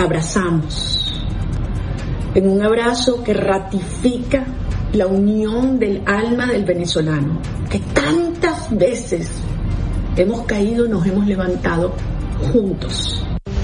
abrazamos, en un abrazo que ratifica la unión del alma del venezolano, que tantas veces hemos caído y nos hemos levantado juntos.